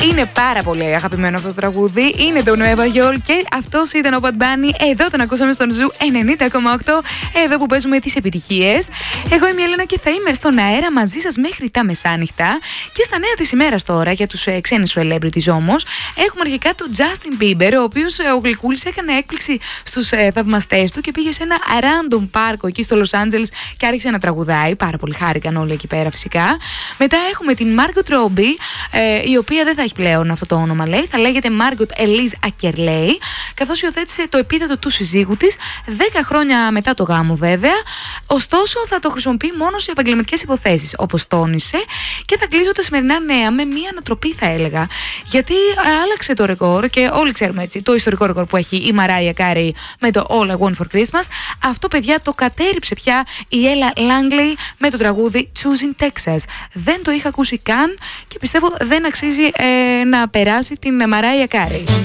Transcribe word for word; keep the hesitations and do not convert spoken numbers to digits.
Είναι πάρα πολύ αγαπημένο αυτό το τραγούδι. Είναι το Nueva York και αυτός ήταν ο Bad Bunny. Εδώ τον ακούσαμε στον Ζου ενενήντα κόμμα οκτώ. Εδώ που παίζουμε τις επιτυχίες. Εγώ είμαι η Έλενα και θα είμαι στον αέρα μαζί σας μέχρι τα μεσάνυχτα. Και στα νέα της ημέρας τώρα, για τους ε, ξένους celebrities όμως, έχουμε αρχικά τον Justin Bieber, ο οποίος ε, ο Γλυκούλης έκανε έκπληξη στους ε, θαυμαστές του και πήγε σε ένα random πάρκο εκεί στο Los Angeles και άρχισε να τραγουδάει. Πάρα πολύ χάρηκαν όλοι εκεί πέρα φυσικά. Μετά έχουμε την Margot Robbie, ε, η οποία δεν θα έχει πλέον αυτό το όνομα, λέει. Θα λέγεται Margot Elise Ackerley, καθώς υιοθέτησε το επίθετο του συζύγου της δέκα χρόνια μετά το γάμο, βέβαια. Ωστόσο, θα το χρησιμοποιεί μόνο σε επαγγελματικές υποθέσεις, όπως τόνισε. Και θα κλείσω τα σημερινά νέα με μία ανατροπή, θα έλεγα. Γιατί άλλαξε το ρεκόρ και όλοι ξέρουμε έτσι το ιστορικό ρεκόρ που έχει η Mariah Carey με το All I Want for Christmas. Αυτό, παιδιά, το κατέριψε πια η Ella Langley με το τραγούδι Choosing Texas. Δεν το είχα ακούσει καν και πιστεύω δεν αξίζει ε, να περάσει την Mariah Carey.